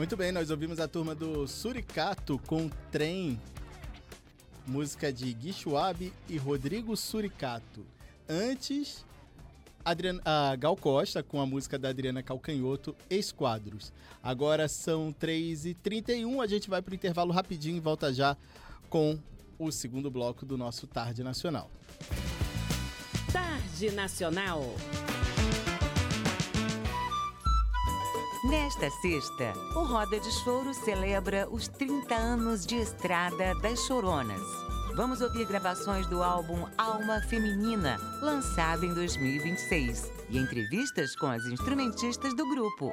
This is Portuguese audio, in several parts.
Muito bem, nós ouvimos a turma do Suricato com Trem, música de Gui Schwab e Rodrigo Suricato. Antes, a Gal Costa com a música da Adriana Calcanhoto, Esquadros. Agora são 3h31, a gente vai para o intervalo rapidinho e volta já com o segundo bloco do nosso Tarde Nacional. Tarde Nacional. Nesta sexta, o Roda de Choro celebra os 30 anos de estrada das Choronas. Vamos ouvir gravações do álbum Alma Feminina, lançado em 2026, e entrevistas com as instrumentistas do grupo.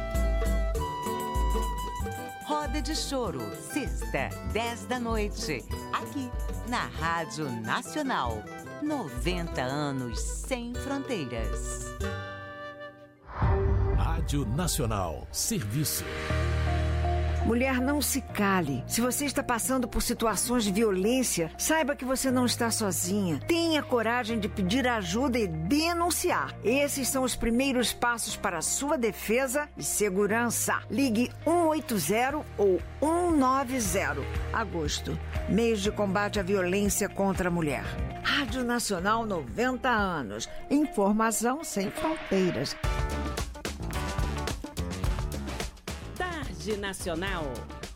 Roda de Choro, sexta, 10 da noite, aqui na Rádio Nacional. 90 anos sem fronteiras. Rádio Nacional, serviço. Mulher, não se cale. Se você está passando por situações de violência, saiba que você não está sozinha. Tenha coragem de pedir ajuda e denunciar. Esses são os primeiros passos para a sua defesa e segurança. Ligue 180 ou 190. Agosto, mês de combate à violência contra a mulher. Rádio Nacional, 90 anos. Informação sem fronteiras. Tarde Nacional.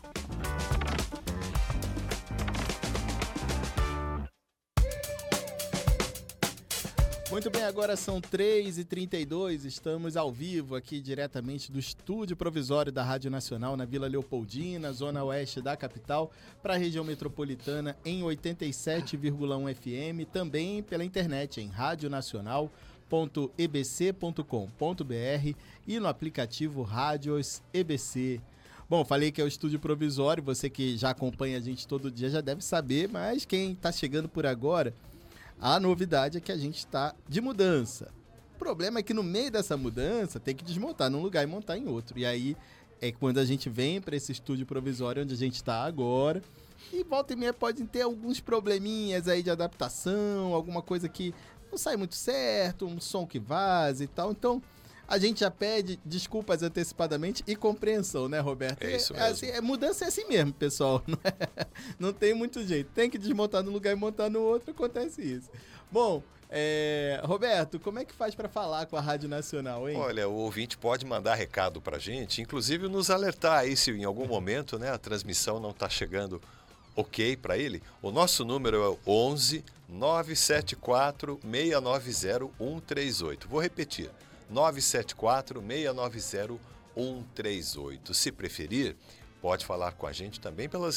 Muito bem, agora são 3h32, estamos ao vivo aqui diretamente do estúdio provisório da Rádio Nacional na Vila Leopoldina, zona oeste da capital, para a região metropolitana em 87,1 FM, também pela internet em radionacional.ebc.com.br e no aplicativo Rádios EBC. Bom, falei que é o estúdio provisório, você que já acompanha a gente todo dia já deve saber, mas quem está chegando por agora, a novidade é que a gente está de mudança. O problema é que no meio dessa mudança tem que desmontar num lugar e montar em outro. E aí é quando a gente vem para esse estúdio provisório onde a gente está agora. E volta e meia pode ter alguns probleminhas aí de adaptação, alguma coisa que não sai muito certo, um som que vaza e tal. Então a gente já pede desculpas antecipadamente e compreensão, né, Roberto? É isso mesmo. Assim, mudança é assim mesmo, pessoal. Não tem muito jeito. Tem que desmontar num lugar e montar no outro, acontece isso. Bom, Roberto, como é que faz para falar com a Rádio Nacional, hein? Olha, o ouvinte pode mandar recado pra gente, inclusive nos alertar aí se em algum momento, né, a transmissão não está chegando ok para ele. O nosso número é o 11 974 690 138. Vou repetir. 974-690-138. Se preferir, pode falar com a gente também pelas